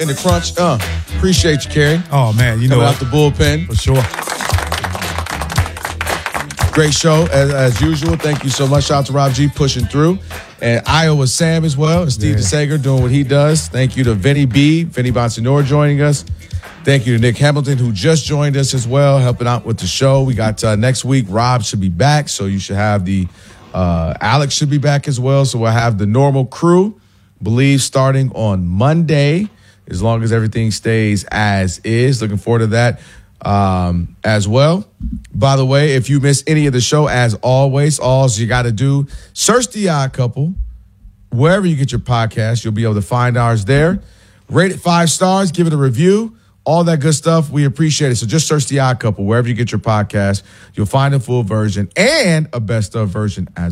in the crunch. Appreciate you, Kerry. Oh, man, you Coming know out the bullpen. for sure. Great show, as usual. Thank you so much. Shout out to Rob G pushing through. And Iowa Sam as well. And Steve DeSager doing what he does. Thank you to Vinny Bonsignore joining us. Thank you to Nick Hamilton, who just joined us as well, helping out with the show. We got next week, Rob should be back, so you should have Alex should be back as well. So we'll have the normal crew, believe, starting on Monday, as long as everything stays as is. Looking forward to that as well. By the way, if you miss any of the show, as always, all you got to do, search The Odd Couple. Wherever you get your podcast, you'll be able to find ours there. Rate it 5 stars, give it a review. All that good stuff. We appreciate it. So just search The Odd Couple wherever you get your podcast. You'll find a full version and a best of version as